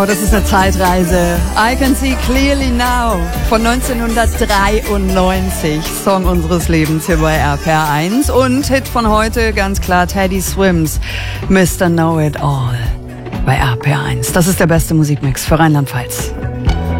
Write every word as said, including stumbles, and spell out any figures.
Oh, das ist eine Zeitreise. I Can See Clearly Now von neunzehnhundertdreiundneunzig. Song unseres Lebens hier bei R P R eins. Und Hit von heute, ganz klar, Teddy Swims, Mister Know It All bei R P R eins. Das ist der beste Musikmix für Rheinland-Pfalz.